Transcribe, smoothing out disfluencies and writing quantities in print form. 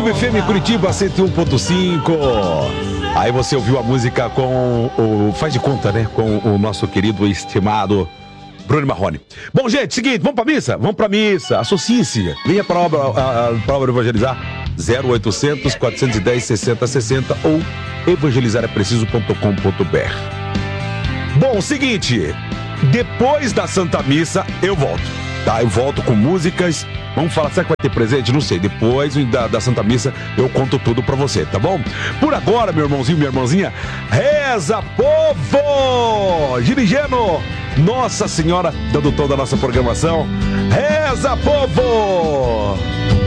Vivo FM Curitiba 101.5. Aí você ouviu a música com o... Faz de conta, né? Com o nosso querido e estimado Bruno Marrone. Bom, gente, seguinte, vamos pra missa? Vamos pra missa. Associe-se. Venha pra obra evangelizar. 0800 410 6060 ou evangelizarepreciso.com.br. Bom, seguinte, depois da Santa Missa eu volto, tá? Eu volto com músicas. Vamos falar, será que vai ter presente? Não sei, depois da Santa Missa eu conto tudo pra você, tá bom? Por agora, meu irmãozinho, minha irmãzinha, reza, povo! Dirigindo Nossa Senhora, dando toda a nossa programação. Reza, povo!